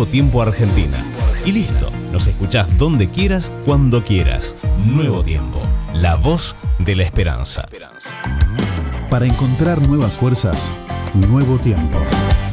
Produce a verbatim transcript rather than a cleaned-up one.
Nuevo Tiempo Argentina. Y listo, nos escuchás donde quieras, cuando quieras. Nuevo Tiempo, la voz de la esperanza. Para encontrar nuevas fuerzas, Nuevo Tiempo.